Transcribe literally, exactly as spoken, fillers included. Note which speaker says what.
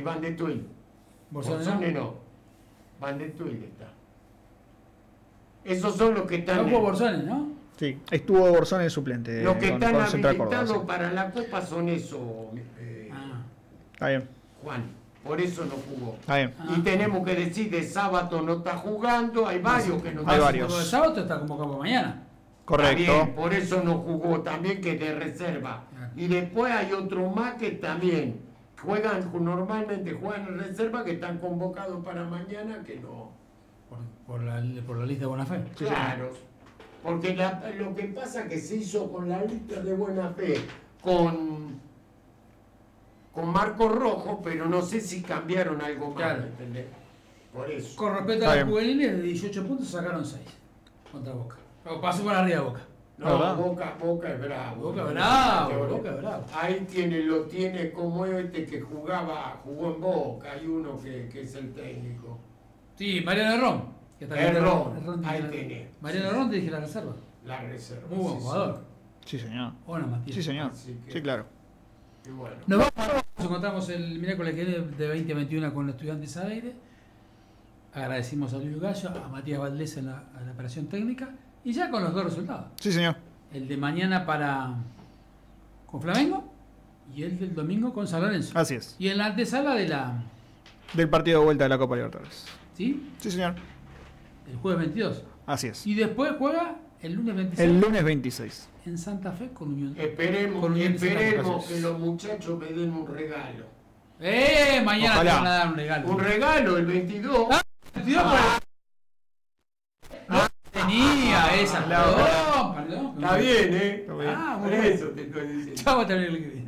Speaker 1: Van de Tuil. Borsone no. Van de Tuil está. Esos son los que están.
Speaker 2: No hubo Borsone, ¿no?
Speaker 3: Sí, estuvo Borsone de suplente.
Speaker 1: Los que
Speaker 3: con,
Speaker 1: están
Speaker 3: con Central
Speaker 1: habilitados
Speaker 3: Córdoba, sí.
Speaker 1: para la Copa son esos, eh,
Speaker 2: Ah.
Speaker 3: Está bien.
Speaker 1: Juan. Por eso no jugó.
Speaker 3: Está bien.
Speaker 2: Ah.
Speaker 1: Y tenemos que decir, de sábado no está jugando, hay varios que no
Speaker 3: Hay
Speaker 1: están
Speaker 3: varios.
Speaker 2: Pero el sábado está convocado para mañana.
Speaker 3: Correcto.
Speaker 1: Está bien, por eso no jugó también, que de reserva.
Speaker 2: Claro.
Speaker 1: Y después hay otros más que también juegan, normalmente juegan en reserva, que están convocados para mañana, que no.
Speaker 2: Por, por, la, por la lista de buena fe.
Speaker 1: Claro, porque la- lo que pasa que se hizo con la lista de buena fe, con, con Marco Rojo, pero no sé si cambiaron algo más,
Speaker 2: Claro.
Speaker 1: ¿entendés? Por eso.
Speaker 2: Con respecto
Speaker 3: Está
Speaker 2: a los
Speaker 3: bien.
Speaker 2: juveniles, de dieciocho puntos sacaron seis contra Boca. O pasó por arriba Boca.
Speaker 1: No,
Speaker 3: ¿Verdad?
Speaker 1: Boca, Boca es bravo.
Speaker 2: Boca es bravo, Boca es bravo.
Speaker 1: Ahí tiene, lo tiene como este que jugaba, jugó en Boca, hay uno que, que es el técnico.
Speaker 2: Sí, Mariano Herrón. Que también
Speaker 1: Herrón,
Speaker 2: está- Herrón
Speaker 1: ahí
Speaker 2: tiene la-
Speaker 1: tenés.
Speaker 2: Mariano
Speaker 1: Sí,
Speaker 2: Herrón dirige la reserva.
Speaker 1: La reserva.
Speaker 2: Muy buen
Speaker 1: sí,
Speaker 2: jugador.
Speaker 3: Sí, señor.
Speaker 2: Bueno, Matías.
Speaker 3: Sí, señor.
Speaker 1: Así que-
Speaker 3: Sí, claro.
Speaker 1: sí. Y bueno.
Speaker 2: Nos vamos, nos encontramos el miércoles que viene de veinte a veintiuno con Estudiantes al aire. Agradecimos a Luis Gallo, a Matías Valdés en la, en la operación técnica y ya con los dos resultados.
Speaker 3: Sí, señor.
Speaker 2: El de mañana para con Flamengo y el del domingo con San Lorenzo.
Speaker 3: Así es.
Speaker 2: Y en la antesala de la,
Speaker 3: Del partido de vuelta de la Copa Libertadores.
Speaker 2: ¿sí?
Speaker 3: Sí, señor.
Speaker 2: El jueves veintidós.
Speaker 3: Así es.
Speaker 2: Y después juega el lunes veintiséis
Speaker 3: El lunes veintiséis.
Speaker 2: en Santa Fe con Unión.
Speaker 1: Esperemos,
Speaker 2: Con Unión de Santa Fe.
Speaker 1: esperemos que los muchachos me den un regalo.
Speaker 2: ¡Eh! Mañana
Speaker 3: Ojalá.
Speaker 2: te van a dar un regalo.
Speaker 1: Un regalo el veintidós.
Speaker 2: Ah, veintidós para- No tenía esa.
Speaker 3: La-
Speaker 2: Perdón, perdón.
Speaker 1: Está bien, ¿eh?
Speaker 3: Está bien.
Speaker 2: Ah,
Speaker 1: Por
Speaker 2: muy bien.
Speaker 1: eso te estoy diciendo.
Speaker 2: Chau, hasta el miércoles que viene.